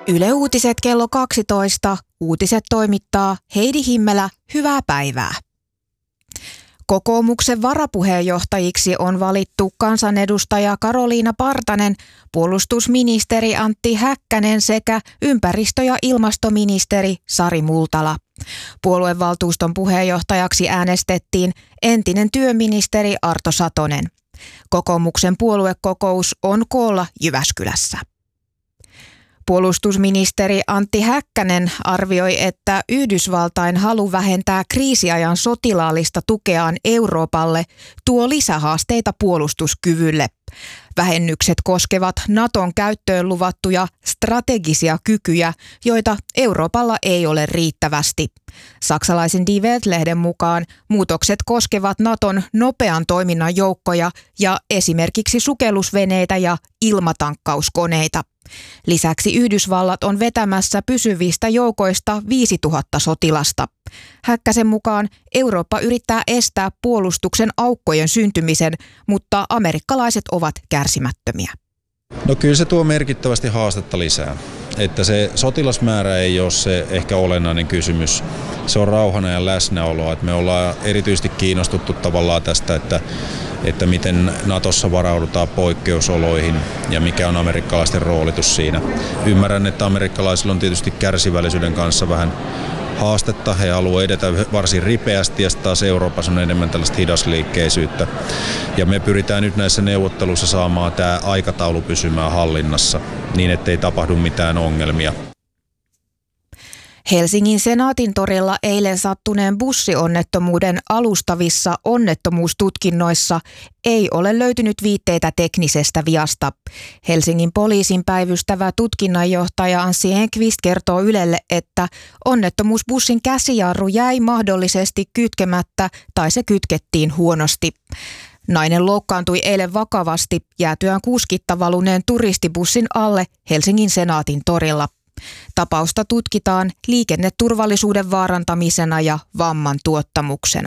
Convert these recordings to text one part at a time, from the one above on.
Yle Uutiset kello 12. Uutiset toimittaa Heidi Himmelä. Hyvää päivää. Kokoomuksen varapuheenjohtajiksi on valittu kansanedustaja Karoliina Partanen, puolustusministeri Antti Häkkänen sekä ympäristö- ja ilmastoministeri Sari Multala. Puoluevaltuuston puheenjohtajaksi äänestettiin entinen työministeri Arto Satonen. Kokoomuksen puoluekokous on koolla Jyväskylässä. Puolustusministeri Antti Häkkänen arvioi, että Yhdysvaltain halu vähentää kriisiajan sotilaallista tukeaan Euroopalle tuo lisähaasteita puolustuskyvylle. Vähennykset koskevat Naton käyttöön luvattuja strategisia kykyjä, joita Euroopalla ei ole riittävästi. Saksalaisen Die Welt-lehden mukaan muutokset koskevat Naton nopean toiminnan joukkoja ja esimerkiksi sukellusveneitä ja ilmatankkauskoneita. Lisäksi Yhdysvallat on vetämässä pysyvistä joukoista 5000 sotilasta. Häkkäsen mukaan Eurooppa yrittää estää puolustuksen aukkojen syntymisen, mutta amerikkalaiset ovat kärsimättömiä. No kyllä se tuo merkittävästi haastetta lisää. Että se sotilasmäärä ei ole se ehkä olennainen kysymys. Se on rauhan ja läsnäoloa. Että me ollaan erityisesti kiinnostuttu tavallaan tästä, että miten Natossa varaudutaan poikkeusoloihin ja mikä on amerikkalaisten roolitus siinä. Ymmärrän, että amerikkalaisilla on tietysti kärsivällisyyden kanssa vähän haastetta. He haluavat edetä varsin ripeästi ja taas Euroopassa on enemmän tällaista hidasliikkeisyyttä. Ja me pyritään nyt näissä neuvotteluissa saamaan tämä aikataulu pysymään hallinnassa niin, ettei tapahdu mitään ongelmia. Helsingin Senaatintorilla eilen sattuneen bussionnettomuuden alustavissa onnettomuustutkinnoissa ei ole löytynyt viitteitä teknisestä viasta. Helsingin poliisin päivystävä tutkinnanjohtaja Anssi Enqvist kertoo Ylelle, että onnettomuusbussin käsijarru jäi mahdollisesti kytkemättä tai se kytkettiin huonosti. Nainen loukkaantui eilen vakavasti jäätyään kuskitta valuneen turistibussin alle Helsingin Senaatin torilla. Tapausta tutkitaan liikenneturvallisuuden vaarantamisena ja vamman tuottamuksena.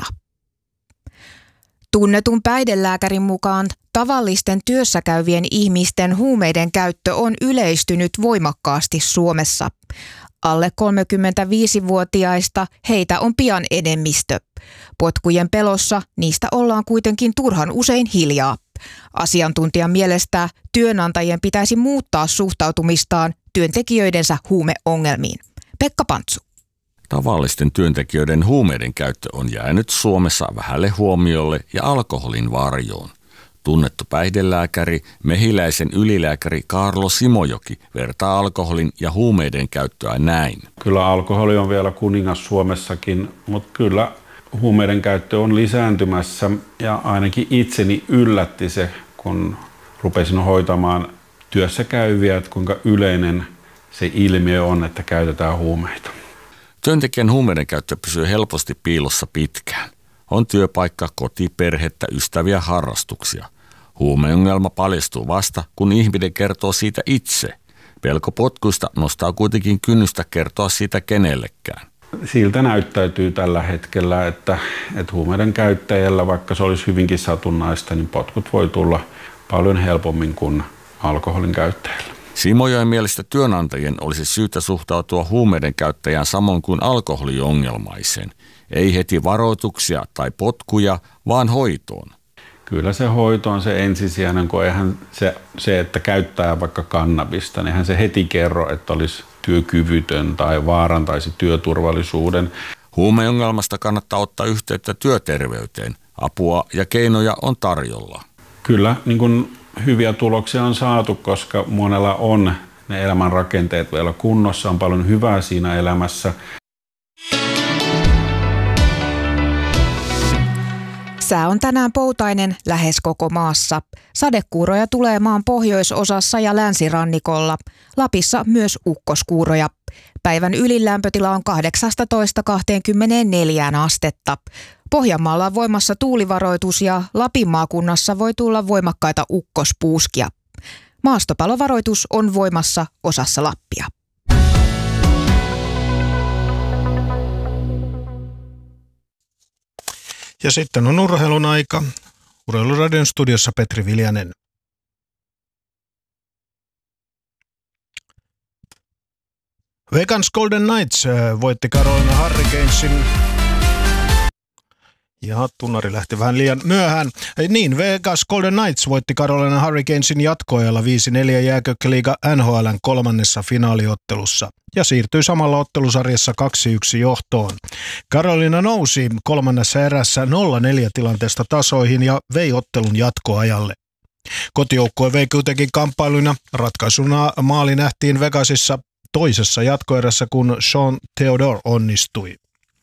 Tunnetun päihdelääkärin mukaan tavallisten työssäkäyvien ihmisten huumeiden käyttö on yleistynyt voimakkaasti Suomessa. Alle 35-vuotiaista heitä on pian enemmistö. Potkujen pelossa niistä ollaan kuitenkin turhan usein hiljaa. Asiantuntijan mielestä työnantajien pitäisi muuttaa suhtautumistaan työntekijöidensä huumeongelmiin. Pekka Pantsu. Tavallisten työntekijöiden huumeiden käyttö on jäänyt Suomessa vähälle huomiolle ja alkoholin varjoon. Tunnettu päihdelääkäri, Mehiläisen ylilääkäri Kaarlo Simojoki vertaa alkoholin ja huumeiden käyttöä näin. Kyllä alkoholi on vielä kuningas Suomessakin, mutta kyllä huumeiden käyttö on lisääntymässä ja ainakin itseni yllätti se, kun rupesin hoitamaan työssä käyviä, että kuinka yleinen se ilmiö on, että käytetään huumeita. Työntekijän huumeiden käyttö pysyy helposti piilossa pitkään. On työpaikka, koti, perhettä, ystäviä, harrastuksia. Huumeongelma paljastuu vasta, kun ihminen kertoo siitä itse. Pelko potkuista nostaa kuitenkin kynnystä kertoa siitä kenellekään. Siltä näyttäytyy tällä hetkellä, että huumeiden käyttäjällä, vaikka se olisi hyvinkin satunnaista, niin potkut voi tulla paljon helpommin kuin alkoholin käyttäjällä. Simojoen mielestä työnantajien olisi syytä suhtautua huumeiden käyttäjään samoin kuin alkoholiongelmaiseen. Ei heti varoituksia tai potkuja, vaan hoitoon. Kyllä se hoito on se ensisijainen, kun eihän se että käyttää vaikka kannabista, niin eihän se heti kerro, että olisi työkyvytön tai vaarantaisi työturvallisuuden. Huumeongelmasta kannattaa ottaa yhteyttä työterveyteen. Apua ja keinoja on tarjolla. Kyllä, niin kuin hyviä tuloksia on saatu, koska monella on ne elämän rakenteet vielä kunnossa, on paljon hyvää siinä elämässä. Sää on tänään poutainen lähes koko maassa. Sadekuuroja tulee maan pohjoisosassa ja länsirannikolla. Lapissa myös ukkoskuuroja. Päivän ylin lämpötila on 18–24 astetta. Pohjanmaalla on voimassa tuulivaroitus ja Lapin maakunnassa voi tulla voimakkaita ukkospuuskia. Maastopalovaroitus on voimassa osassa Lappia. Ja sitten on urheilun aika. Urheiluradion studiossa Petri Viljanen. Vegas Golden Knights voitti Carolina Hurricanesin. Ja tunnari lähti vähän liian myöhään. Niin, Vegas Golden Knights voitti Carolina Hurricanesin jatkoajalla 5-4 jääkiekko-liiga NHL:n kolmannessa finaaliottelussa ja siirtyi samalla ottelusarjassa 2-1 johtoon. Carolina nousi kolmannessa erässä 0-4 tilanteesta tasoihin ja vei ottelun jatkoajalle. Kotijoukkue vei kuitenkin kamppailuina. Ratkaisuna maali nähtiin Vegasissa toisessa jatkoerässä, kun Sean Theodore onnistui.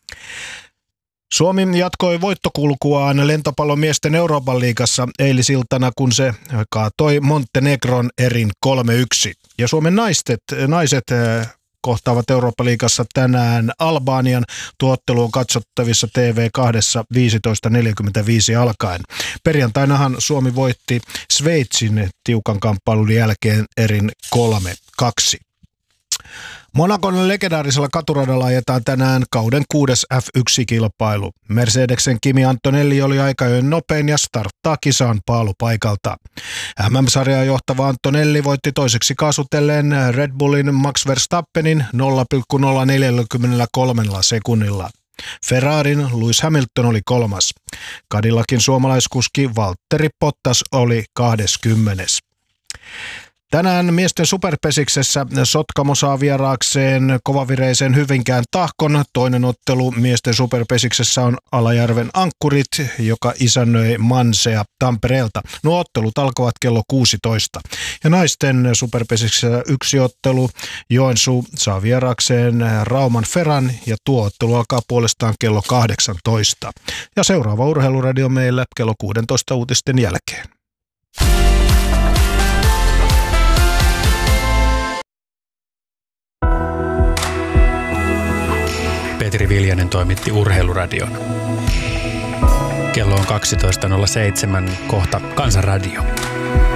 Suomi jatkoi voittokulkuaan lentopallomiesten Euroopan liigassa eilisiltana, kun se kaatoi Montenegron erin 3-1. Ja Suomen naiset kohtaavat Euroopan liigassa tänään Albanian. Tuo ottelu on katsottavissa TV2 15.45 alkaen. Perjantainahan Suomi voitti Sveitsin tiukan kamppailun jälkeen erin 3-2. Monacon legendaarisella katuradalla ajetaan tänään kauden 6. F1-kilpailu. Mercedesen Kimi Antonelli oli aikajoen nopein ja starttaa kisaan paalupaikalta. MM-sarjaa johtava Antonelli voitti toiseksi kaasutelleen Red Bullin Max Verstappenin 0,043 sekunnilla. Ferrarin Lewis Hamilton oli 3. Cadillacin suomalaiskuski Valtteri Bottas oli 20. Tänään miesten superpesiksessä Sotkamo saa vieraakseen kovavireisen Hyvinkään Tahkon. Toinen ottelu miesten superpesiksessä on Alajärven Ankkurit, joka isännöi Mansea Tampereelta. Nuo ottelut alkavat kello 16. Ja naisten superpesiksessä yksi ottelu. Joensuu saa vieraakseen Rauman Ferran ja tuo ottelu alkaa puolestaan kello 18. Ja seuraava urheiluradio meillä kello 16 uutisten jälkeen. Petri Viljanen toimitti Urheiluradion. Kello on 12.07, kohta Kansanradio.